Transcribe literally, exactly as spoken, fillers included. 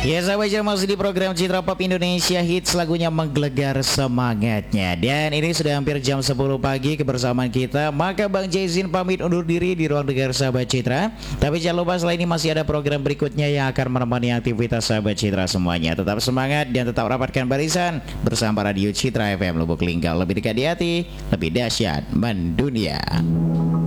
Ya sahabat Citra, masih di program Citra Pop Indonesia Hits, lagunya menggelegar semangatnya. Dan ini sudah hampir jam sepuluh pagi kebersamaan kita. Maka Bang Jason pamit undur diri di ruang dengar sahabat Citra. Tapi jangan lupa selain ini masih ada program berikutnya yang akan menemani aktivitas sahabat Citra semuanya. Tetap semangat dan tetap rapatkan barisan bersama Radio Citra F M Lubuk Linggau. Lebih dekat di hati, lebih dahsyat mendunia.